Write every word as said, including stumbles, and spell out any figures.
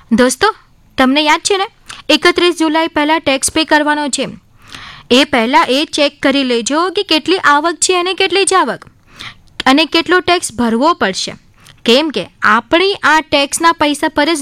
દોસ્તો, તમને યાદ છે ને, એકત્રીસ જુલાઈ પહેલાં ટેક્સ પે કરવાનો છે. એ પહેલાં એ ચેક કરી લેજો કે કેટલી આવક છે અને કેટલી જાવક, અને કેટલો ટેક્સ ભરવો પડશે, કેમ કે આપણી આ ટેક્સના પૈસા પર જ